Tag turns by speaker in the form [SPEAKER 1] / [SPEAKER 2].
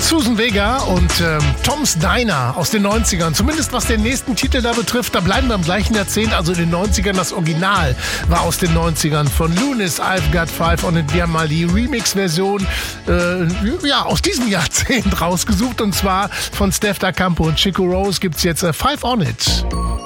[SPEAKER 1] Susan Vega und Tom's Diner aus den 90ern. Zumindest was den nächsten Titel da betrifft, da bleiben wir im gleichen Jahrzehnt, also in den 90ern. Das Original war aus den 90ern von Lunis, I've Got Five on It. Wir haben mal die Remix-Version aus diesem Jahrzehnt rausgesucht, und zwar von Steph Da Campo und Chico Rose gibt's jetzt Five on It.